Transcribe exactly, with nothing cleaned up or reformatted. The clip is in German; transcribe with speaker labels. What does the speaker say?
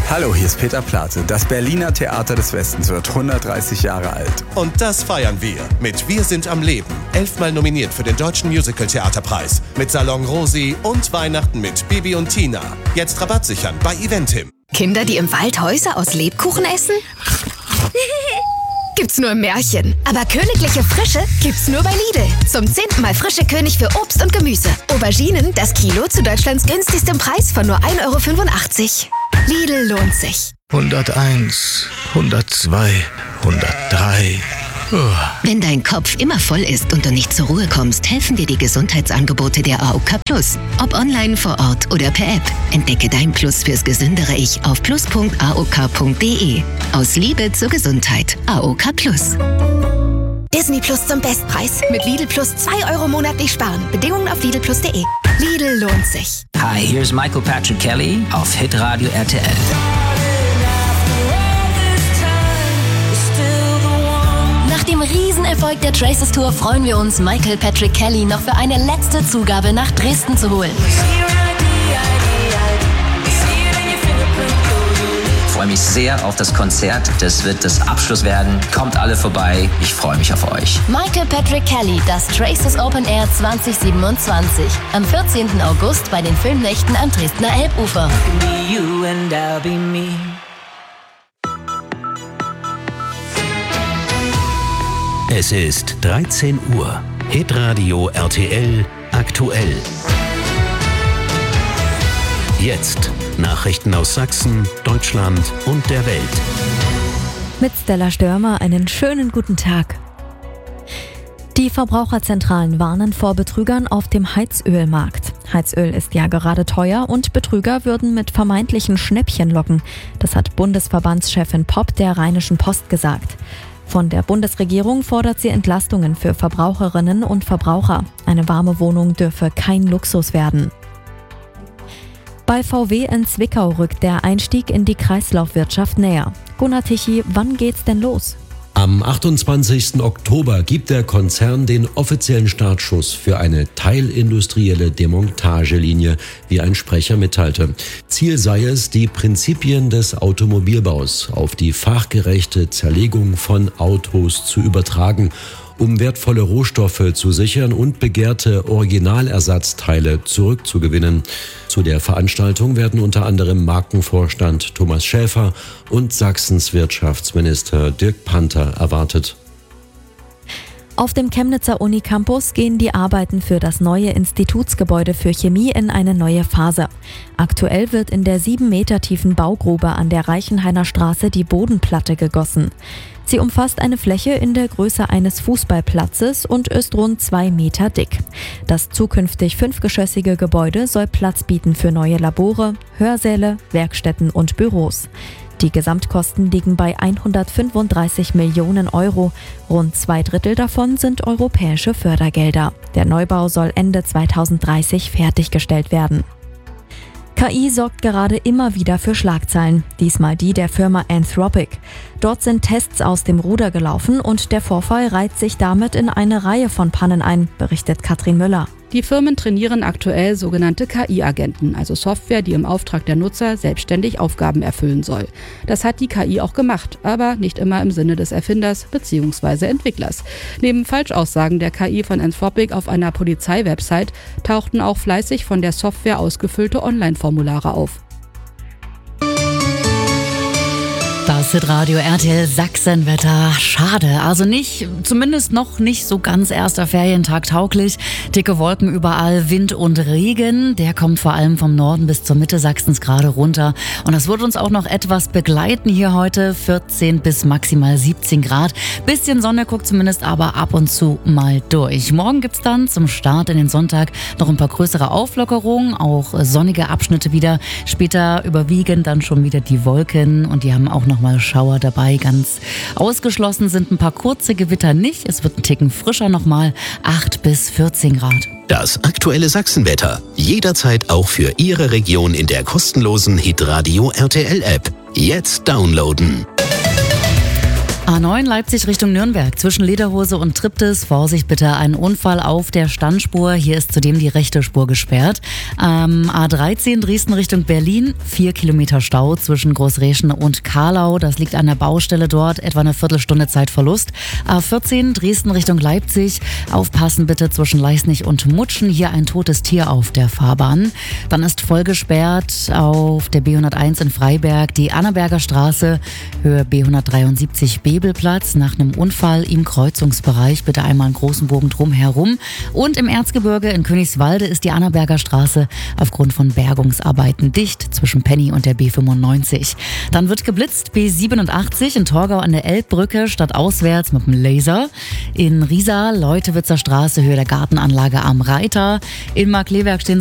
Speaker 1: Hallo, hier ist Peter Plate. Das Berliner Theater des Westens wird hundertdreißig Jahre alt.
Speaker 2: Und das feiern wir mit Wir sind am Leben. Elfmal nominiert für den Deutschen Musical-Theaterpreis. Mit Salon Rosi und Weihnachten mit Bibi und Tina. Jetzt Rabatt sichern bei Eventim.
Speaker 3: Kinder, die im Wald Häuser aus Lebkuchen essen? Gibt's nur im Märchen. Aber königliche Frische gibt's nur bei Lidl. Zum zehnten Mal frische König für Obst und Gemüse. Auberginen, das Kilo zu Deutschlands günstigstem Preis von nur ein Euro fünfundachtzig. Lidl lohnt sich.
Speaker 4: hunderteins, hundertzwei, hundertdrei. Oh.
Speaker 5: Wenn dein Kopf immer voll ist und du nicht zur Ruhe kommst, helfen dir die Gesundheitsangebote der A O K Plus. Ob online, vor Ort oder per App. Entdecke dein Plus fürs gesündere Ich auf plus punkt a o k punkt d e. Aus Liebe zur Gesundheit. A O K Plus.
Speaker 3: Disney Plus zum Bestpreis. Mit Lidl Plus zwei Euro monatlich sparen. Bedingungen auf lidl plus punkt d e. Lidl lohnt sich.
Speaker 6: Hi, hier ist Michael Patrick Kelly auf Hitradio R T L.
Speaker 7: Nach dem Riesenerfolg der Traces Tour freuen wir uns, Michael Patrick Kelly noch für eine letzte Zugabe nach Dresden zu holen.
Speaker 6: Ich freue mich sehr auf das Konzert. Das wird das Abschluss werden. Kommt alle vorbei. Ich freue mich auf euch.
Speaker 7: Michael Patrick Kelly, das Traces Open Air zwanzig siebenundzwanzig. Am vierzehnten August bei den Filmnächten am Dresdner Elbufer.
Speaker 8: Es ist dreizehn Uhr. Hitradio R T L aktuell. Jetzt Nachrichten aus Sachsen, Deutschland und der Welt.
Speaker 9: Mit Stella Störmer einen schönen guten Tag. Die Verbraucherzentralen warnen vor Betrügern auf dem Heizölmarkt. Heizöl ist ja gerade teuer und Betrüger würden mit vermeintlichen Schnäppchen locken. Das hat Bundesverbandschefin Popp der Rheinischen Post gesagt. Von der Bundesregierung fordert sie Entlastungen für Verbraucherinnen und Verbraucher. Eine warme Wohnung dürfe kein Luxus werden. Bei V W in Zwickau rückt der Einstieg in die Kreislaufwirtschaft näher. Gunnar Tichy, wann geht's denn los?
Speaker 10: Am achtundzwanzigsten Oktober gibt der Konzern den offiziellen Startschuss für eine teilindustrielle Demontagelinie, wie ein Sprecher mitteilte. Ziel sei es, die Prinzipien des Automobilbaus auf die fachgerechte Zerlegung von Autos zu übertragen, um wertvolle Rohstoffe zu sichern und begehrte Originalersatzteile zurückzugewinnen. Zu der Veranstaltung werden unter anderem Markenvorstand Thomas Schäfer und Sachsens Wirtschaftsminister Dirk Panther erwartet.
Speaker 9: Auf dem Chemnitzer Unicampus gehen die Arbeiten für das neue Institutsgebäude für Chemie in eine neue Phase. Aktuell wird in der sieben Meter tiefen Baugrube an der Reichenhainer Straße die Bodenplatte gegossen. Sie umfasst eine Fläche in der Größe eines Fußballplatzes und ist rund zwei Meter dick. Das zukünftig fünfgeschossige Gebäude soll Platz bieten für neue Labore, Hörsäle, Werkstätten und Büros. Die Gesamtkosten liegen bei hundertfünfunddreißig Millionen Euro. Rund zwei Drittel davon sind europäische Fördergelder. Der Neubau soll Ende zweitausenddreißig fertiggestellt werden. K I sorgt gerade immer wieder für Schlagzeilen, diesmal die der Firma Anthropic. Dort sind Tests aus dem Ruder gelaufen und der Vorfall reiht sich damit in eine Reihe von Pannen ein, berichtet Katrin Müller.
Speaker 11: Die Firmen trainieren aktuell sogenannte K I-Agenten, also Software, die im Auftrag der Nutzer selbstständig Aufgaben erfüllen soll. Das hat die K I auch gemacht, aber nicht immer im Sinne des Erfinders bzw. Entwicklers. Neben Falschaussagen der K I von Anthropic auf einer Polizei-Website tauchten auch fleißig von der Software ausgefüllte Online-Formulare auf.
Speaker 12: Das Hitradio R T L Sachsenwetter. Schade, also nicht, zumindest noch nicht so ganz erster Ferientag tauglich. Dicke Wolken überall, Wind und Regen. Der kommt vor allem vom Norden bis zur Mitte Sachsens gerade runter. Und das wird uns auch noch etwas begleiten hier heute. vierzehn bis maximal siebzehn Grad. Bisschen Sonne guckt zumindest aber ab und zu mal durch. Morgen gibt's dann zum Start in den Sonntag noch ein paar größere Auflockerungen, auch sonnige Abschnitte wieder. Später überwiegen dann schon wieder die Wolken und die haben auch noch mal Schauer dabei. Ganz ausgeschlossen sind ein paar kurze Gewitter nicht. Es wird ein Ticken frischer nochmal, acht bis vierzehn Grad.
Speaker 8: Das aktuelle Sachsenwetter. Jederzeit auch für Ihre Region in der kostenlosen Hitradio R T L App. Jetzt downloaden.
Speaker 12: A neun Leipzig Richtung Nürnberg zwischen Lederhose und Triptis. Vorsicht bitte, ein Unfall auf der Standspur. Hier ist zudem die rechte Spur gesperrt. Ähm, A dreizehn Dresden Richtung Berlin. Vier Kilometer Stau zwischen Großreschen und Karlau. Das liegt an der Baustelle dort. Etwa eine Viertelstunde Zeitverlust. A vierzehn Dresden Richtung Leipzig. Aufpassen bitte zwischen Leisnig und Mutschen. Hier ein totes Tier auf der Fahrbahn. Dann ist voll gesperrt auf der B hunderteins in Freiberg die Annaberger Straße. Höhe B hundertdreiundsiebzig Bebelplatz nach einem Unfall im Kreuzungsbereich. Bitte einmal einen großen Bogen drumherum. Und im Erzgebirge in Königswalde ist die Annaberger Straße aufgrund von Bergungsarbeiten dicht zwischen Penny und der B fünfundneunzig. Dann wird geblitzt B siebenundachtzig in Torgau an der Elbbrücke stadtauswärts mit dem Laser. In Riesa Leutewitzer Straße Höhe der Gartenanlage am Reiter. In Markleberg stehen